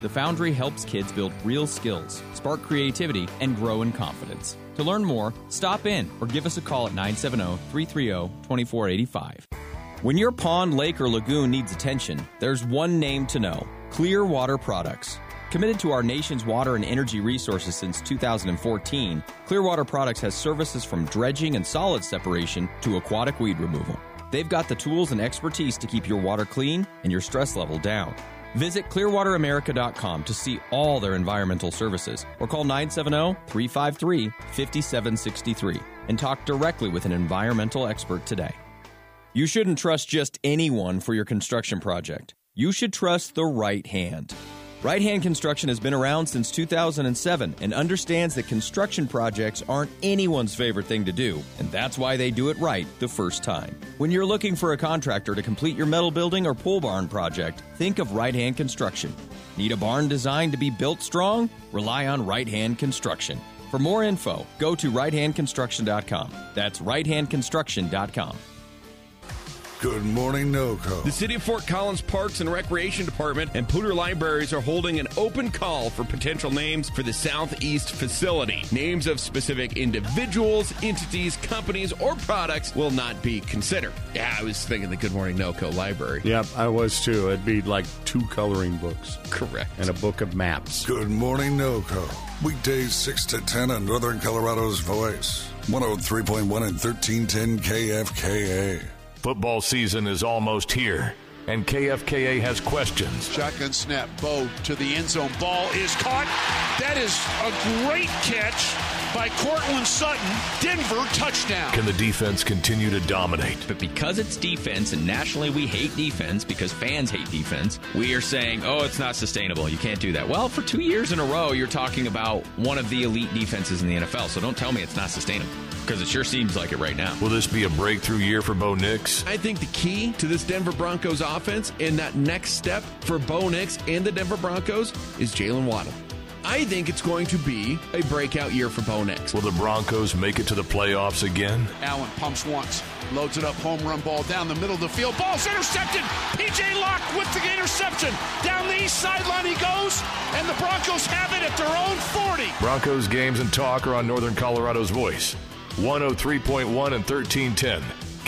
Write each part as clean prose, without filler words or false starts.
The Foundry helps kids build real skills, spark creativity, and grow in confidence. To learn more, stop in or give us a call at 970-330-2485. When your pond, lake, or lagoon needs attention, there's one name to know: Clearwater Products. Committed to our nation's water and energy resources since 2014, Clearwater Products has services from dredging and solid separation to aquatic weed removal. They've got the tools and expertise to keep your water clean and your stress level down. Visit clearwateramerica.com to see all their environmental services or call 970-353-5763 and talk directly with an environmental expert today. You shouldn't trust just anyone for your construction project. You should trust the right hand. Right Hand Construction has been around since 2007 and understands that construction projects aren't anyone's favorite thing to do, and that's why they do it right the first time. When you're looking for a contractor to complete your metal building or pole barn project, think of Right Hand Construction. Need a barn designed to be built strong? Rely on Right Hand Construction. For more info, go to righthandconstruction.com. That's righthandconstruction.com. Good morning, NOCO. The City of Fort Collins Parks and Recreation Department and Poudre Libraries are holding an open call for potential names for the Southeast facility. Names of specific individuals, entities, companies, or products will not be considered. Yeah, I was thinking the Good Morning NOCO library. Yep, I was too. It'd be like 2 coloring books. Correct. And a book of maps. Good morning, NOCO. Weekdays 6 to 10 on Northern Colorado's Voice. 103.1 and 1310 KFKA. Football season is almost here, and KFKA has questions. Shotgun snap, Bo to the end zone. Ball is caught. That is a great catch by Cortland Sutton. Denver touchdown. Can the defense continue to dominate? But because it's defense, and nationally we hate defense because fans hate defense, we are saying, oh, it's not sustainable. You can't do that. Well, for 2 years in a row, you're talking about one of the elite defenses in the NFL, so don't tell me it's not sustainable, because it sure seems like it right now. Will this be a breakthrough year for Bo Nix? I think the key to this Denver Broncos offense and that next step for Bo Nix and the Denver Broncos is Jalen Waddle. I think it's going to be a breakout year for Bo Nix. Will the Broncos make it to the playoffs again? Allen pumps once, loads it up, home run ball down the middle of the field. Ball's intercepted. P.J. Locke with the interception. Down the east sideline he goes, and the Broncos have it at their own 40. Broncos games and talk are on Northern Colorado's Voice. 103.1 and 1310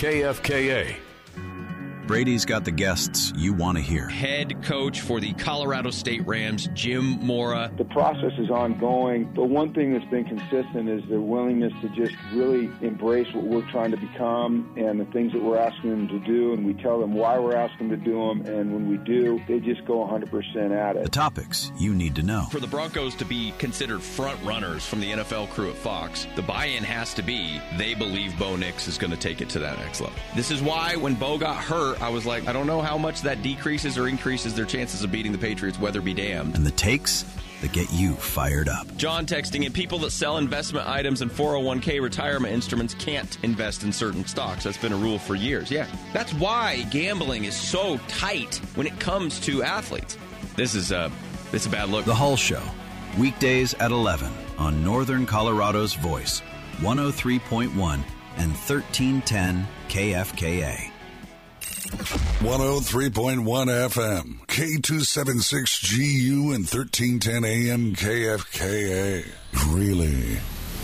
KFKA. Brady's got the guests you want to hear. Head coach for the Colorado State Rams, Jim Mora. The process is ongoing, but one thing that's been consistent is their willingness to just really embrace what we're trying to become and the things that we're asking them to do, and we tell them why we're asking them to do them, and when we do, they just go 100% at it. The topics you need to know. For the Broncos to be considered front runners from the NFL crew at Fox, the buy-in has to be they believe Bo Nix is going to take it to that next level. This is why when Bo got hurt, I was like, I don't know how much that decreases or increases their chances of beating the Patriots, weather be damned. And the takes that get you fired up. John texting in, people that sell investment items and 401k retirement instruments can't invest in certain stocks. That's been a rule for years. Yeah, that's why gambling is so tight when it comes to athletes. This is a bad look. The Hull Show, weekdays at 11 on Northern Colorado's Voice, 103.1 and 1310 KFKA. 103.1 FM, K276GU and 1310 AM KFKA. Really?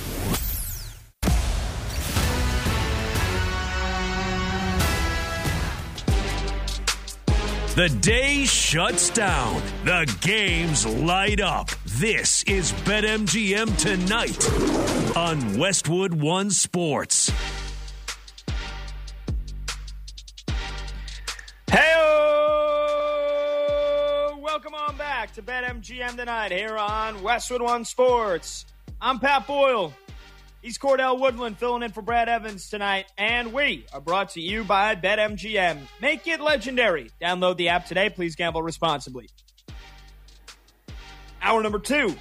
The day shuts down. The games light up. This is BetMGM Tonight on Westwood One Sports. Hey-o! Welcome on back to BetMGM Tonight here on Westwood One Sports. I'm Pat Boyle. He's Cordell Woodland filling in for Brad Evans tonight. And we are brought to you by BetMGM. Make it legendary. Download the app today. Please gamble responsibly. Hour number two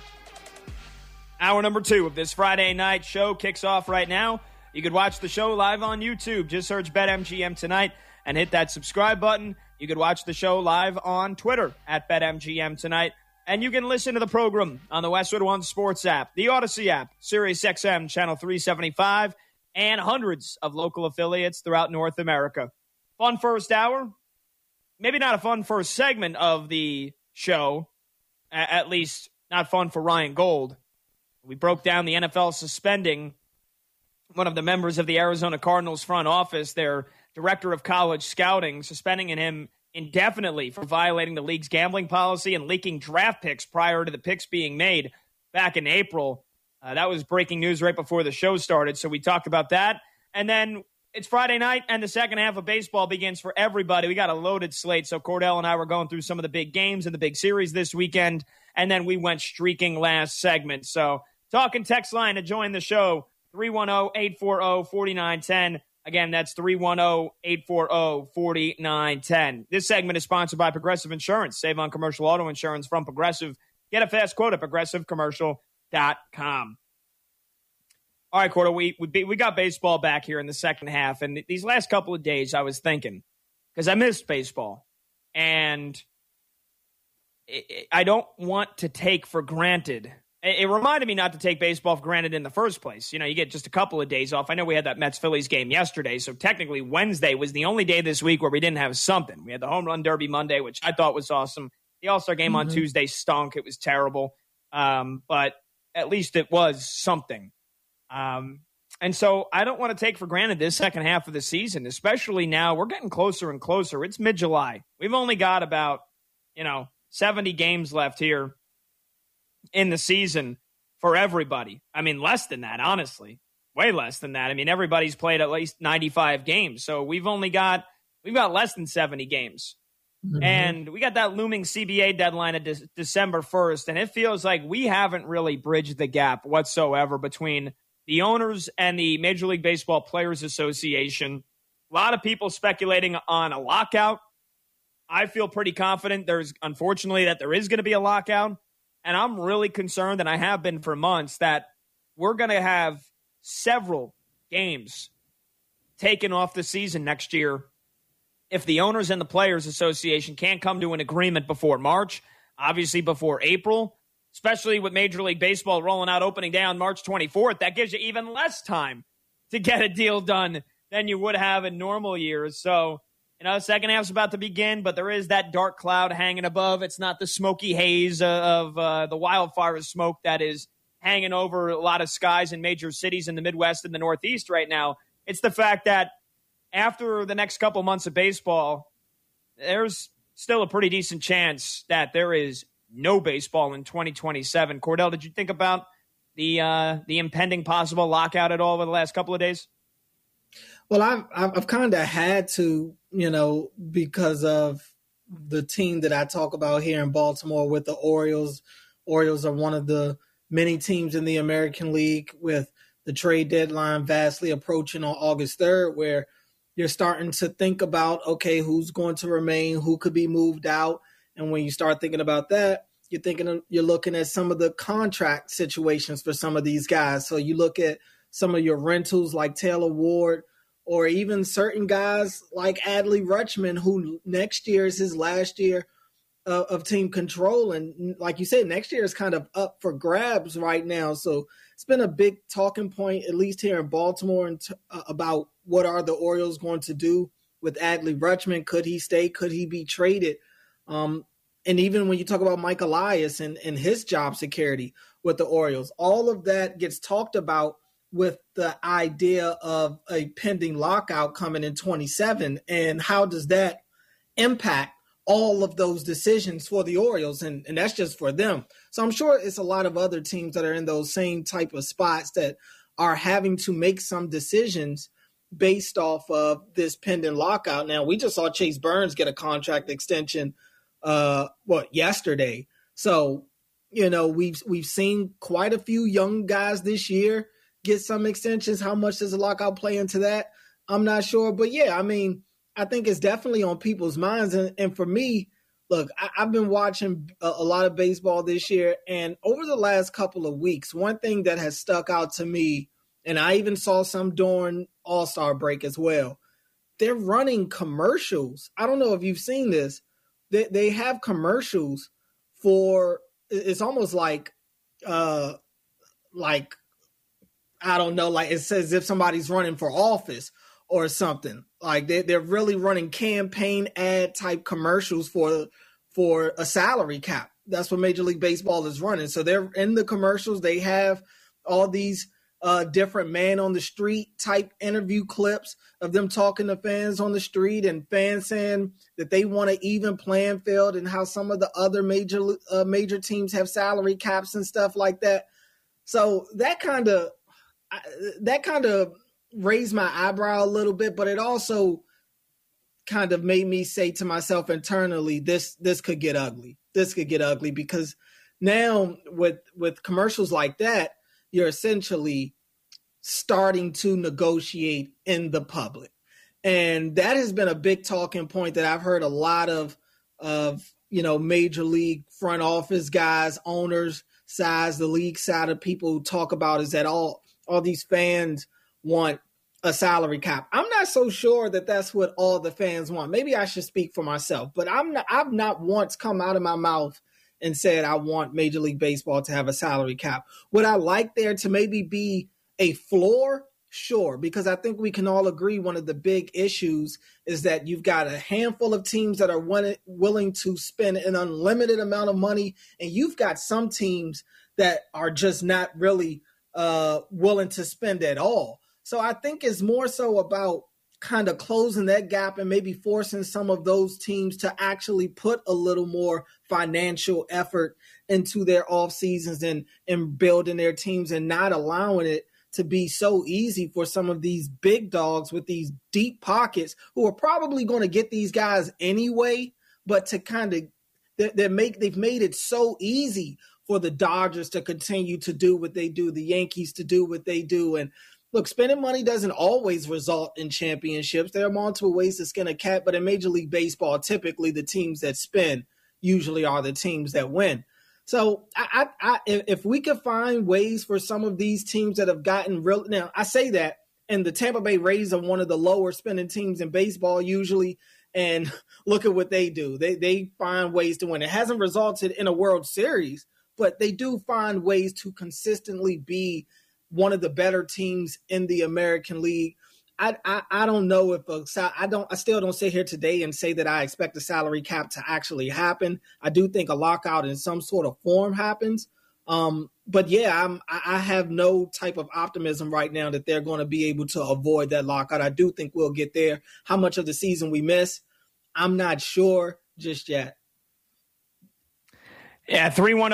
of this Friday night show kicks off right now. You could watch the show live on YouTube. Just search BetMGM Tonight and hit that subscribe button. You could watch the show live on Twitter at BetMGM Tonight. And you can listen to the program on the Westwood One Sports app, the Odyssey app, Sirius XM Channel 375, and hundreds of local affiliates throughout North America. Fun first hour. Maybe not a fun first segment of the show, at least not fun for Ryan Gold. We broke down the NFL suspending one of the members of the Arizona Cardinals front office, their director of college scouting, suspending him indefinitely for violating the league's gambling policy and leaking draft picks prior to the picks being made back in April. That was breaking news right before the show started, so we talked about that. And then it's Friday night, and the second half of baseball begins for everybody. We got a loaded slate, so Cordell and I were going through some of the big games and the big series this weekend, and then we went streaking last segment. So talking text line to join the show, 310-840-4910. Again, that's 310-840-4910. This segment is sponsored by Progressive Insurance. Save on commercial auto insurance from Progressive. Get a fast quote at progressivecommercial.com. All right, Cordo, we got baseball back here in the second half, and these last couple of days I was thinking, because I missed baseball, and I don't want to take for granted. It reminded me not to take baseball for granted in the first place. You know, you get just a couple of days off. I know we had that Mets-Phillies game yesterday, so technically Wednesday was the only day this week where we didn't have something. We had the Home Run Derby Monday, which I thought was awesome. The All-Star game on Tuesday stunk. It was terrible. But at least it was something. And so I don't want to take for granted this second half of the season, especially now. We're getting closer and closer. It's mid-July. We've only got about, 70 games left here in the season for everybody. I mean, less than that, honestly. Way less than that. I mean, everybody's played at least 95 games. So we've got less than 70 games. Mm-hmm. And we got that looming CBA deadline of December 1st. And it feels like we haven't really bridged the gap whatsoever between the owners and the Major League Baseball Players Association. A lot of people speculating on a lockout. I feel pretty confident unfortunately, that there is going to be a lockout. And I'm really concerned, and I have been for months, that we're going to have several games taken off the season next year if the owners and the Players Association can't come to an agreement before March, obviously before April, especially with Major League Baseball rolling out opening day on March 24th. That gives you even less time to get a deal done than you would have in normal years. So, the second half's about to begin, but there is that dark cloud hanging above. It's not the smoky haze of the wildfire smoke that is hanging over a lot of skies in major cities in the Midwest and the Northeast right now. It's the fact that after the next couple months of baseball, there's still a pretty decent chance that there is no baseball in 2027. Cordell, did you think about the impending possible lockout at all over the last couple of days? Well, I've kind of had to, because of the team that I talk about here in Baltimore with the Orioles. Orioles are one of the many teams in the American League with the trade deadline vastly approaching on August 3rd, where you're starting to think about, okay, who's going to remain, who could be moved out. And when you start thinking about that, you're looking at some of the contract situations for some of these guys. So you look at some of your rentals like Taylor Ward, or even certain guys like Adley Rutschman, who next year is his last year of team control. And like you said, next year is kind of up for grabs right now. So it's been a big talking point, at least here in Baltimore, about what are the Orioles going to do with Adley Rutschman. Could he stay? Could he be traded? And even when you talk about Mike Elias and his job security with the Orioles, all of that gets talked about with the idea of a pending lockout coming in 27, and how does that impact all of those decisions for the Orioles? And that's just for them. So I'm sure it's a lot of other teams that are in those same type of spots that are having to make some decisions based off of this pending lockout. Now, we just saw Chase Burns get a contract extension yesterday. So, we've seen quite a few young guys this year get some extensions. How much does a lockout play into that? I'm not sure. But yeah, I think it's definitely on people's minds. And for me, look, I've been watching a lot of baseball this year. And over the last couple of weeks, one thing that has stuck out to me, and I even saw some during All-Star break as well, they're running commercials. I don't know if you've seen this. They have commercials for, it's almost like I don't know, like it says if somebody's running for office or something. Like they're really running campaign ad type commercials for a salary cap Major League Baseball is running. So they're in the commercials. They have all these different man on the street type interview clips of them talking to fans on the street and fans saying that they want an even playing field and how some of the other major teams have salary caps and stuff like that. So that kind of raised my eyebrow a little bit, but it also kind of made me say to myself internally, this could get ugly. This could get ugly because now with commercials like that, you're essentially starting to negotiate in the public. And that has been a big talking point that I've heard a lot of major league front office guys, owners, sides, the league side of people talk about is that all these fans want a salary cap. I'm not so sure that that's what all the fans want. Maybe I should speak for myself, but I've not once come out of my mouth and said I want Major League Baseball to have a salary cap. Would I like there to maybe be a floor? Sure, because I think we can all agree one of the big issues is that you've got a handful of teams that are willing to spend an unlimited amount of money, and you've got some teams that are just not really willing to spend at all. So I think it's more so about kind of closing that gap and maybe forcing some of those teams to actually put a little more financial effort into their off seasons and building their teams and not allowing it to be so easy for some of these big dogs with these deep pockets who are probably going to get these guys anyway, but to kind of they've made it so easy for the Dodgers to continue to do what they do, the Yankees to do what they do. And look, spending money doesn't always result in championships. There are multiple ways to skin a cat, but in Major League Baseball, typically the teams that spend usually are the teams that win. So if we could find ways for some of these teams that have gotten real, now I say that, and the Tampa Bay Rays are one of the lower spending teams in baseball usually, and look at what they do. They find ways to win. It hasn't resulted in a World Series, but they do find ways to consistently be one of the better teams in the American League. I don't know if I still don't sit here today and say that I expect the salary cap to actually happen. I do think a lockout in some sort of form happens. But yeah, I have no type of optimism right now that they're going to be able to avoid that lockout. I do think we'll get there. How much of the season we miss, I'm not sure just yet. Yeah,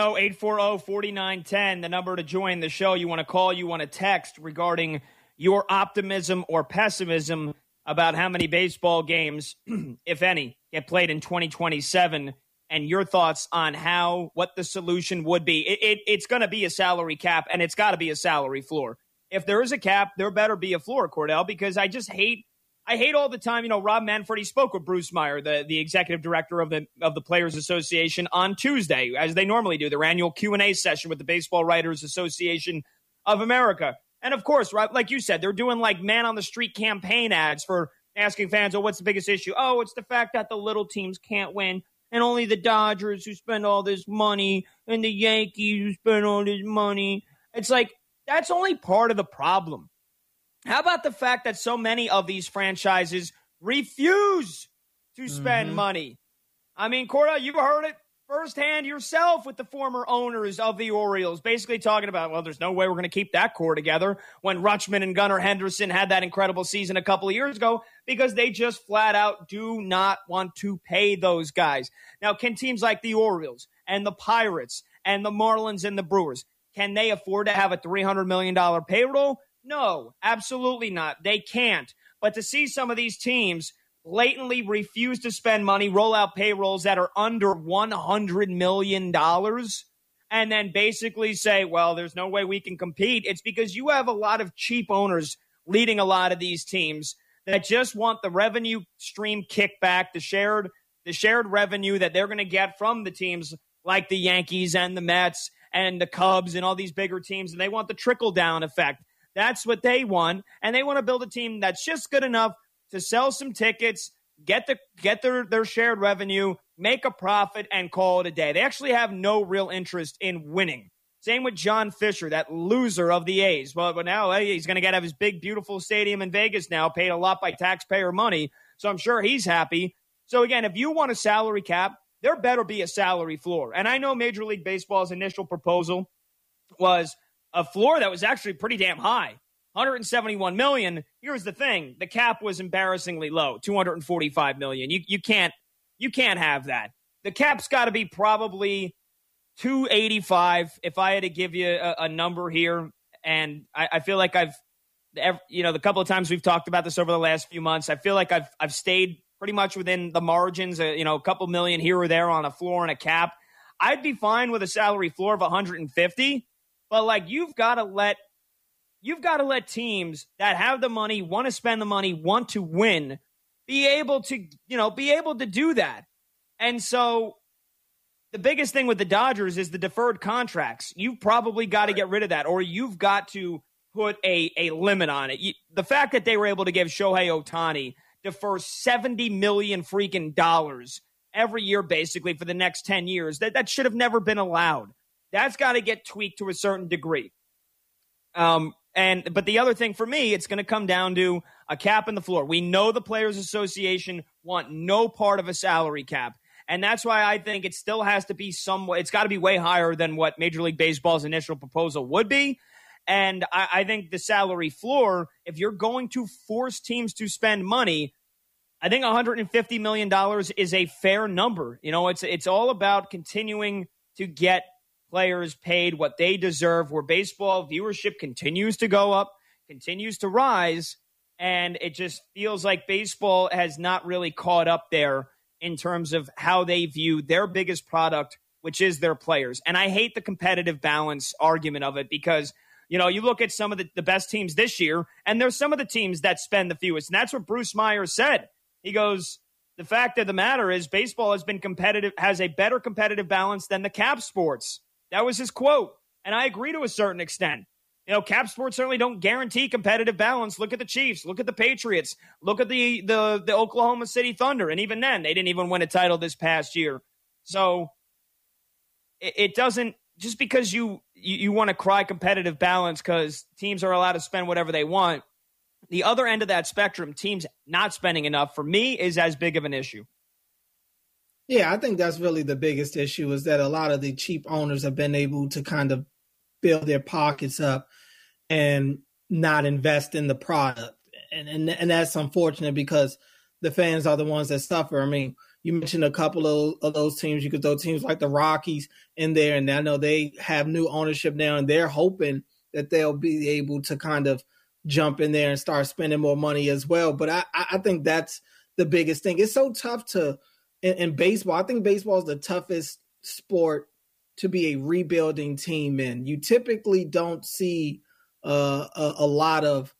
310-840-4910, the number to join the show. You want to call, you want to text regarding your optimism or pessimism about how many baseball games, if any, get played in 2027, and your thoughts on what the solution would be. It's going to be a salary cap, and it's got to be a salary floor. If there is a cap, there better be a floor, Cordell, because I hate all the time, Rob Manfred, he spoke with Bruce Meyer, the executive director of the Players Association, on Tuesday, as they normally do, their annual Q&A session with the Baseball Writers Association of America. And of course, right, like you said, they're doing like man on the street campaign ads for asking fans, what's the biggest issue? Oh, it's the fact that the little teams can't win, and only the Dodgers who spend all this money and the Yankees who spend all this money. It's like, that's only part of the problem. How about the fact that so many of these franchises refuse to spend money? I mean, Cordell, you heard it firsthand yourself with the former owners of the Orioles, basically talking about, well, there's no way we're going to keep that core together when Rutschman and Gunnar Henderson had that incredible season a couple of years ago, because they just flat out do not want to pay those guys. Now, can teams like the Orioles and the Pirates and the Marlins and the Brewers, can they afford to have a $300 million payroll? No, absolutely not. They can't. But to see some of these teams blatantly refuse to spend money, roll out payrolls that are under $100 million, and then basically say, well, there's no way we can compete, it's because you have a lot of cheap owners leading a lot of these teams that just want the revenue stream kickback, the shared revenue that they're going to get from the teams like the Yankees and the Mets and the Cubs and all these bigger teams, and they want the trickle-down effect. That's what they want, and they want to build a team that's just good enough to sell some tickets, get their shared revenue, make a profit, and call it a day. They actually have no real interest in winning. Same with John Fisher, that loser of the A's. Well, but now he's going to have his big, beautiful stadium in Vegas now, paid a lot by taxpayer money, so I'm sure he's happy. So again, if you want a salary cap there better be a salary floor. And I know Major League Baseball's initial proposal was a floor that was actually pretty damn high, $171 million. Here's the thing. The cap was embarrassingly low, $245 million. You can't have that. The cap's got to be probably $285 if I had to give you a number here. And I feel like the couple of times we've talked about this over the last few months, I feel like I've stayed pretty much within the margins, a couple million here or there on a floor and a cap. I'd be fine with a salary floor of 150, but like you've got to let teams that have the money, want to spend the money, want to win, be able to do that. And so the biggest thing with the Dodgers is the deferred contracts. You've probably got to get rid of that, or you've got to put a limit on it. The fact that they were able to give Shohei Ohtani defer $70 million freaking dollars every year, basically for the next 10 years, that should have never been allowed. That's got to get tweaked to a certain degree. But the other thing for me, it's going to come down to a cap in the floor. We know the Players Association want no part of a salary cap. And that's why I think it still has to be it's got to be way higher than what Major League Baseball's initial proposal would be. And I think the salary floor, if you're going to force teams to spend money, I think $150 million is a fair number. It's all about continuing to get players paid what they deserve, where baseball viewership continues to go up, continues to rise, and it just feels like baseball has not really caught up there in terms of how they view their biggest product, which is their players. And I hate the competitive balance argument of it because, you look at some of the best teams this year, and there's some of the teams that spend the fewest. And that's what Bruce Myers said. He goes, the fact of the matter is baseball has a better competitive balance than the cap sports. That was his quote. And I agree to a certain extent. Cap sports certainly don't guarantee competitive balance. Look at the Chiefs. Look at the Patriots. Look at the Oklahoma City Thunder. And even then, they didn't even win a title this past year. So it doesn't, just because you want to cry competitive balance because teams are allowed to spend whatever they want, the other end of that spectrum, teams not spending enough, for me, is as big of an issue. Yeah, I think that's really the biggest issue, is that a lot of the cheap owners have been able to kind of build their pockets up and not invest in the product. And that's unfortunate because the fans are the ones that suffer. I mean, you mentioned a couple of those teams. You could throw teams like the Rockies in there, and I know they have new ownership now, and they're hoping that they'll be able to kind of jump in there and start spending more money as well. But I think that's the biggest thing. It's so tough in baseball. I think baseball is the toughest sport to be a rebuilding team in. You typically don't see a lot of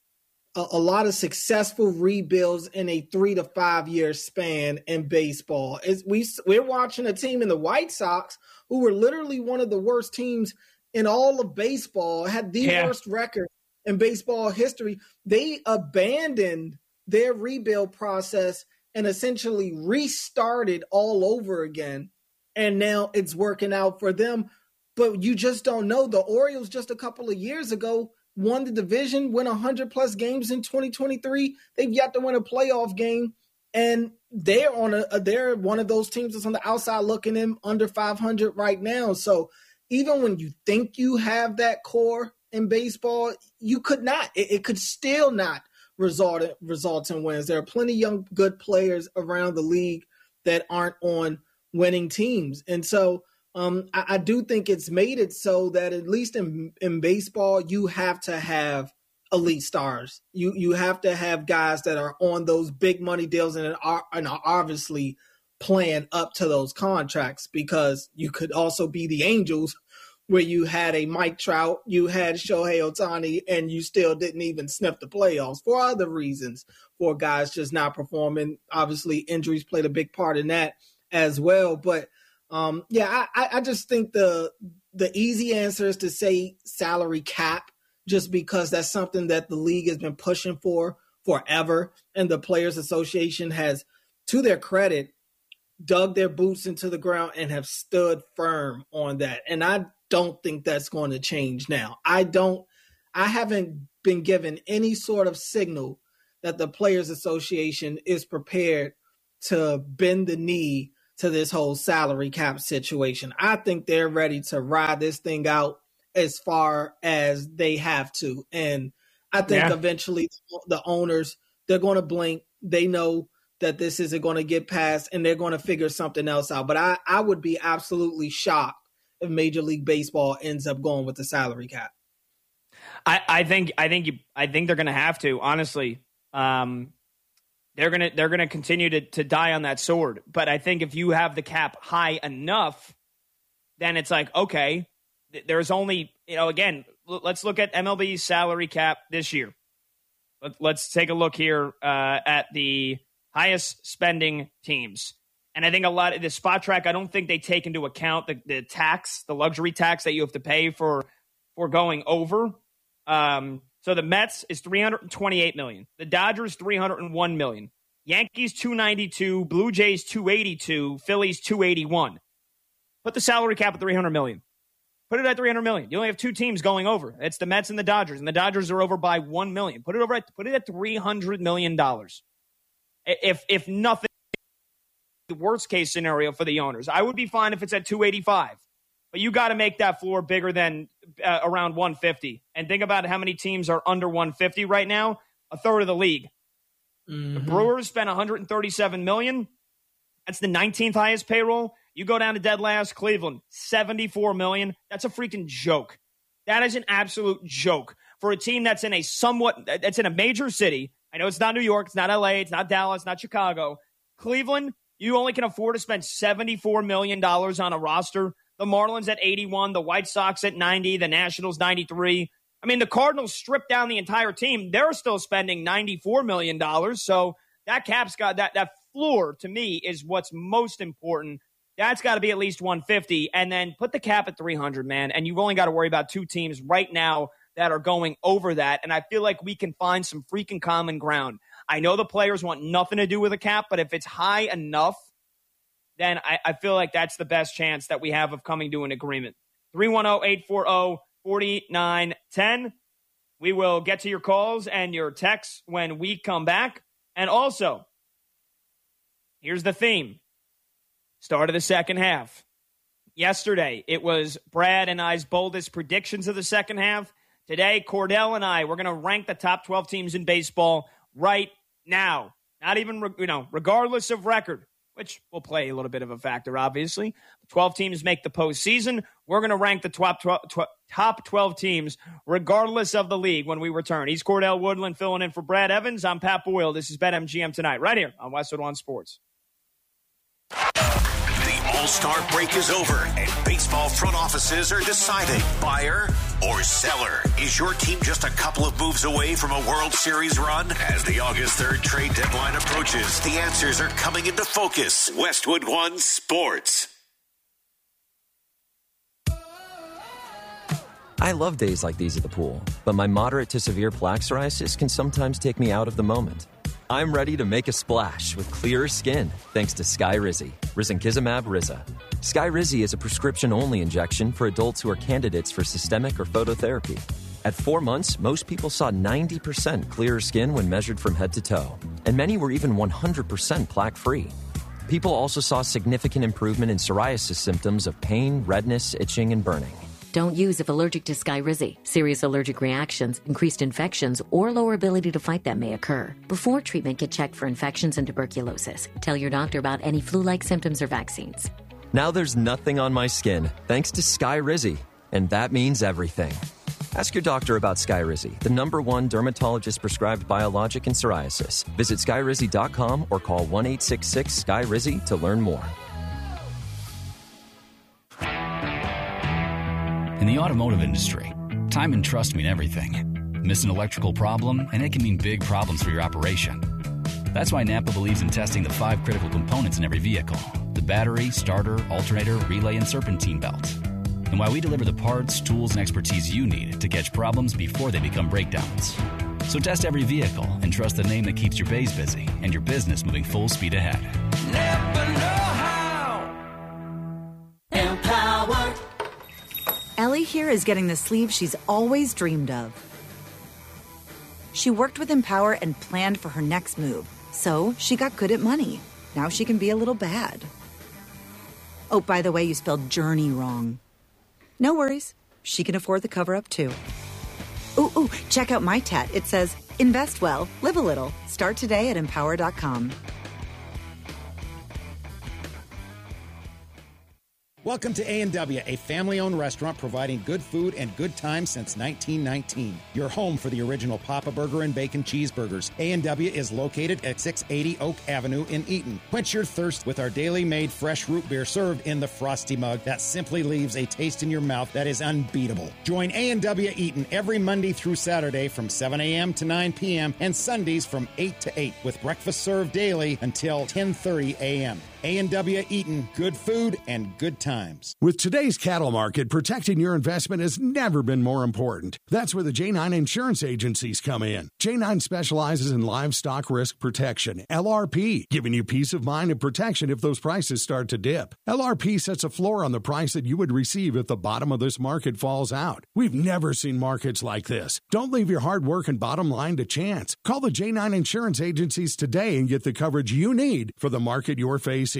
successful rebuilds in a 3 to 5 year span in baseball. We're watching a team in the White Sox who were literally one of the worst teams in all of baseball, had the worst record in baseball history. They abandoned their rebuild process and essentially restarted all over again. And now it's working out for them. But you just don't know. The Orioles just a couple of years ago won the division, win 100-plus games in 2023. They've yet to win a playoff game. And they're one of those teams that's on the outside looking in under 500 right now. So even when you think you have that core in baseball, you could not. It could still not result in wins. There are plenty of young, good players around the league that aren't on winning teams. And so I do think it's made it so that at least in baseball, you have to have elite stars. You have to have guys that are on those big money deals and are obviously playing up to those contracts, because you could also be the Angels where you had a Mike Trout, you had Shohei Ohtani, and you still didn't even sniff the playoffs for other reasons, for guys just not performing. Obviously, injuries played a big part in that as well. But I just think the easy answer is to say salary cap, just because that's something that the league has been pushing for forever. And the Players Association has, to their credit, dug their boots into the ground and have stood firm on that. And I don't think that's going to change now. I haven't been given any sort of signal that the Players Association is prepared to bend the knee to this whole salary cap situation. I think they're ready to ride this thing out as far as they have to. And I think eventually the owners, they're going to blink. They know that this isn't going to get passed, and they're going to figure something else out. But I would be absolutely shocked if Major League Baseball ends up going with the salary cap. I think they're going to have to, honestly. They're gonna continue to die on that sword. But I think if you have the cap high enough, then it's like, okay, there's only, again, let's look at MLB's salary cap this year. Let's take a look here at the highest spending teams. And I think a lot of the Spot Track, I don't think they take into account the tax, the luxury tax that you have to pay for going over. So the Mets is $328 million. The Dodgers, $301 million. Yankees, $292. Blue Jays, $282. Phillies, $281. Put the salary cap at $300 million. Put it at $300 million. You only have two teams going over. It's the Mets and the Dodgers are over by $1 million. Put it at $300 million. If nothing, the worst case scenario for the owners, I would be fine if it's at $285. But you got to make that floor bigger than around $150. And think about how many teams are under $150 right now. A third of the league. Mm-hmm. The Brewers spent $137 million. That's the 19th highest payroll. You go down to dead last, Cleveland, $74 million. That's a freaking joke. That is an absolute joke for a team that's in a major city. I know it's not New York, it's not LA, it's not Dallas, not Chicago. Cleveland, you only can afford to spend $74 million on a roster. The Marlins at 81, the White Sox at 90, the Nationals 93. I mean, the Cardinals stripped down the entire team. They're still spending $94 million. So that cap's got that floor, to me, is what's most important. That's got to be at least 150. And then put the cap at 300, man. And you've only got to worry about two teams right now that are going over that. And I feel like we can find some freaking common ground. I know the players want nothing to do with a cap, but if it's high enough, then I feel like that's the best chance that we have of coming to an agreement. 310-840-4910. We will get to your calls and your texts when we come back. And also, here's the theme. Start of the second half. Yesterday, it was Brad and I's boldest predictions of the second half. Today, Cordell and I, we're going to rank the top 12 teams in baseball right now. Not even, regardless of record, which will play a little bit of a factor, obviously. 12 teams make the postseason. We're going to rank the top 12 teams regardless of the league when we return. He's Cordell Woodland filling in for Brad Evans. I'm Pat Boyle. This is BetMGM Tonight, right here on Westwood One Sports. The All-Star break is over, and baseball front offices are deciding buyer or seller. Is your team just a couple of moves away from a World Series run? As the August 3rd trade deadline approaches, the answers are coming into focus. Westwood One Sports. I love days like these at the pool, but my moderate to severe plaque psoriasis can sometimes take me out of the moment. I'm ready to make a splash with clearer skin thanks to Skyrizi, Risankizumab Riza. Skyrizi is a prescription-only injection for adults who are candidates for systemic or phototherapy. At 4 months, most people saw 90% clearer skin when measured from head to toe, and many were even 100% plaque-free. People also saw significant improvement in psoriasis symptoms of pain, redness, itching, and burning. Don't use if allergic to Skyrizi. Serious allergic reactions, increased infections, or lower ability to fight them may occur. Before treatment, get checked for infections and tuberculosis. Tell your doctor about any flu-like symptoms or vaccines. Now there's nothing on my skin thanks to Skyrizi, and that means everything. Ask your doctor about Skyrizi, the #1 dermatologist-prescribed biologic in psoriasis. Visit Skyrizi.com or call 1-866-SKYRIZI to learn more. In the automotive industry, time and trust mean everything. Miss an electrical problem, and it can mean big problems for your operation. That's why Napa believes in testing the 5 critical components in every vehicle: the battery, starter, alternator, relay, and serpentine belt. And why we deliver the parts, tools, and expertise you need to catch problems before they become breakdowns. So test every vehicle and trust the name that keeps your bays busy and your business moving full speed ahead. Napa know-how. Empower. Ellie here is getting the sleeve she's always dreamed of. She worked with Empower and planned for her next move, so she got good at money. Now she can be a little bad. Oh, by the way, you spelled journey wrong. No worries. She can afford the cover-up, too. Ooh, check out my tat. It says, invest well, live a little. Start today at Empower.com. Welcome to A&W, a family-owned restaurant providing good food and good times since 1919. Your home for the original Papa Burger and Bacon Cheeseburgers. A&W is located at 680 Oak Avenue in Eaton. Quench your thirst with our daily made fresh root beer served in the frosty mug that simply leaves a taste in your mouth that is unbeatable. Join A&W Eaton every Monday through Saturday from 7 a.m. to 9 p.m. and Sundays from 8 to 8 with breakfast served daily until 10:30 a.m. A&W Eaton, good food and good times. With today's cattle market, protecting your investment has never been more important. That's where the J9 insurance agencies come in. J9 specializes in livestock risk protection, LRP, giving you peace of mind and protection if those prices start to dip. LRP sets a floor on the price that you would receive if the bottom of this market falls out. We've never seen markets like this. Don't leave your hard work and bottom line to chance. Call the J9 insurance agencies today and get the coverage you need for the market you're facing.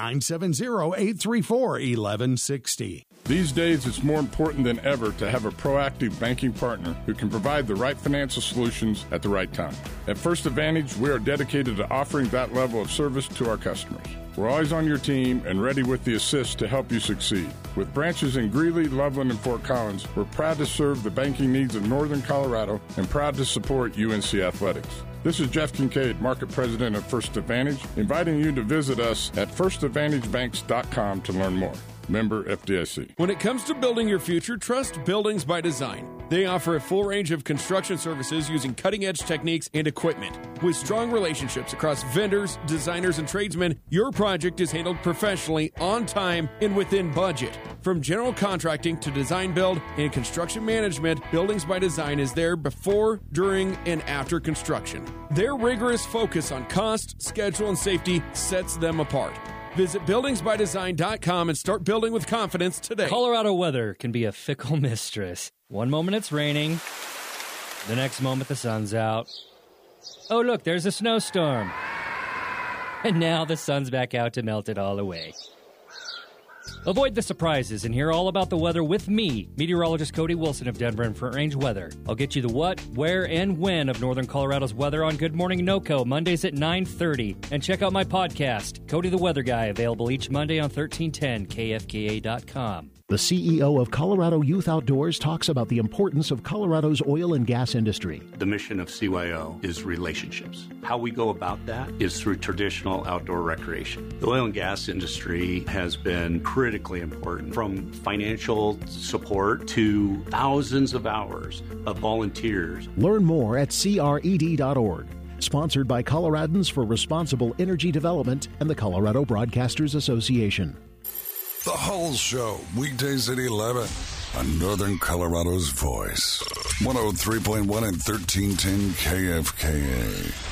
970-834-1160. These days, it's more important than ever to have a proactive banking partner who can provide the right financial solutions at the right time. At First Advantage, we are dedicated to offering that level of service to our customers. We're always on your team and ready with the assist to help you succeed. With branches in Greeley, Loveland, and Fort Collins, we're proud to serve the banking needs of Northern Colorado and proud to support UNC Athletics. This is Jeff Kincaid, Market President of First Advantage, inviting you to visit us at firstadvantagebanks.com to learn more. Member FDIC. When it comes to building your future, trust Buildings by Design. They offer a full range of construction services using cutting-edge techniques and equipment. With strong relationships across vendors, designers, and tradesmen, your project is handled professionally, on time, and within budget. From general contracting to design build and construction management, Buildings by Design is there before, during, and after construction. Their rigorous focus on cost, schedule, and safety sets them apart. Visit buildingsbydesign.com and start building with confidence today. Colorado weather can be a fickle mistress. One moment it's raining, the next moment the sun's out. Oh, look, there's a snowstorm. And now the sun's back out to melt it all away. Avoid the surprises and hear all about the weather with me, meteorologist Cody Wilson of Denver and Front Range Weather. I'll get you the what, where, and when of Northern Colorado's weather on Good Morning NoCo, Mondays at 9:30. And check out my podcast, Cody the Weather Guy, available each Monday on 1310kfka.com. The CEO of Colorado Youth Outdoors talks about the importance of Colorado's oil and gas industry. The mission of CYO is relationships. How we go about that is through traditional outdoor recreation. The oil and gas industry has been critically important, from financial support to thousands of hours of volunteers. Learn more at CRED.org. Sponsored by Coloradans for Responsible Energy Development and the Colorado Broadcasters Association. The Whole Show, weekdays at 11 on Northern Colorado's Voice. 103.1 and 1310 KFKA.